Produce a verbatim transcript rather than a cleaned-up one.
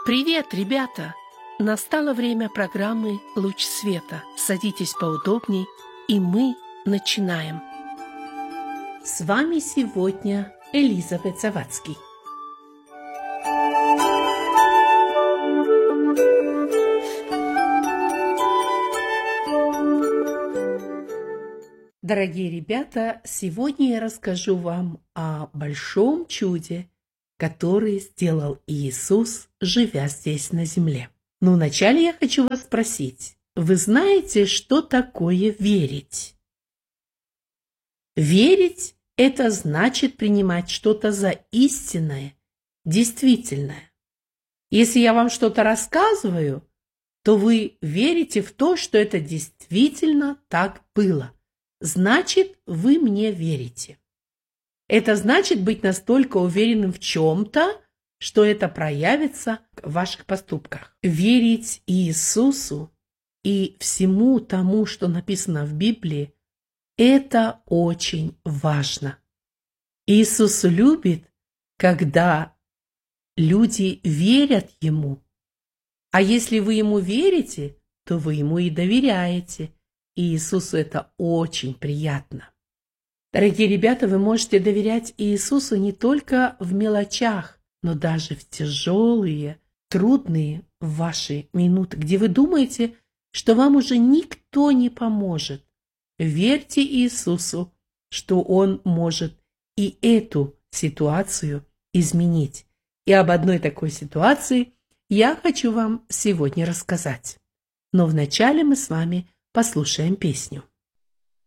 Привет, ребята! Настало время программы «Луч света». Садитесь поудобней, и мы начинаем. С вами сегодня Элизабет Завадский. Дорогие ребята, сегодня я расскажу вам о большом чуде, который сделал Иисус, живя здесь на земле. Но вначале я хочу вас спросить, вы знаете, что такое верить? Верить – это значит принимать что-то за истинное, действительное. Если я вам что-то рассказываю, то вы верите в то, что это действительно так было. Значит, вы мне верите. Это значит быть настолько уверенным в чем-то, что это проявится в ваших поступках. Верить Иисусу и всему тому, что написано в Библии, это очень важно. Иисус любит, когда люди верят Ему. А если вы Ему верите, то вы Ему и доверяете. И Иисусу это очень приятно. Дорогие ребята, вы можете доверять Иисусу не только в мелочах, но даже в тяжелые, трудные ваши минуты, где вы думаете, что вам уже никто не поможет. Верьте Иисусу, что Он может и эту ситуацию изменить. И об одной такой ситуации я хочу вам сегодня рассказать. Но вначале мы с вами послушаем песню.